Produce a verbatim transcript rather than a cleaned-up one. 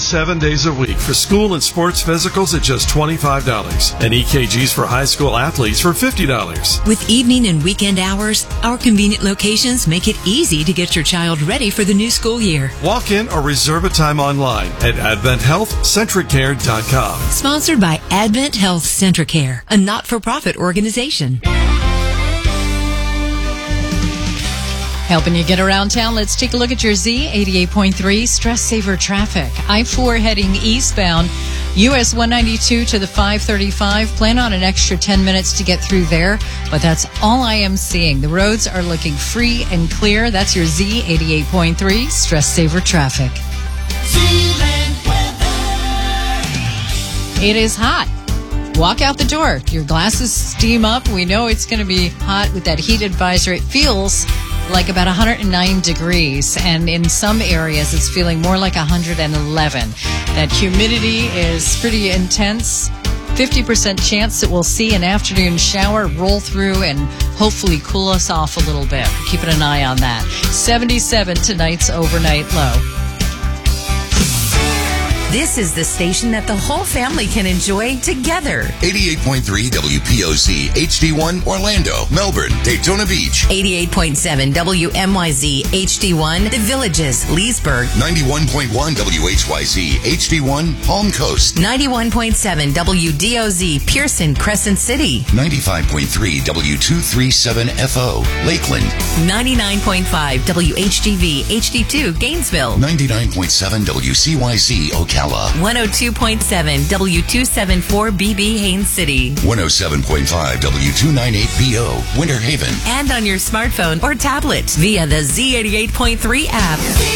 seven days a week for school and sports physicals at just twenty-five dollars. And E K Gs for high school athletes for fifty dollars. With evening and weekend hours, our convenient locations make it easy to get your child ready for the new school year. Walk in or reserve a time online at advent health centric care dot com. Sponsored by Advent Health Centricare, a not-for-profit organization. Helping you get around town, let's take a look at your Z eighty-eight point three Stress Saver traffic. I four heading eastbound, U S one ninety-two to the five thirty-five. Plan on an extra ten minutes to get through there, but that's all I am seeing. The roads are looking free and clear. That's your Z eighty-eight point three Stress Saver traffic. It is hot. Walk out the door. Your glasses steam up. We know it's going to be hot with that heat advisor. It feels like about one hundred nine degrees, and in some areas it's feeling more like one hundred eleven. That humidity is pretty intense. fifty percent chance that we'll see an afternoon shower roll through and hopefully cool us off a little bit. Keeping an eye on that. seventy-seven tonight's overnight low. This is the station that the whole family can enjoy together. eighty-eight point three W P O Z H D one Orlando, Melbourne, Daytona Beach. eighty-eight point seven W M Y Z H D one The Villages, Leesburg. ninety-one point one W H Y Z H D one Palm Coast. ninety-one point seven W D O Z Pearson, Crescent City. ninety-five point three W two thirty-seven F O Lakeland. ninety-nine point five W H G V H D two Gainesville. ninety-nine point seven W C Y Z Ocala. one oh two point seven W two seventy-four B B Haines City. one oh seven point five W two ninety-eight B O Winter Haven. And on your smartphone or tablet via the Z eighty-eight point three app.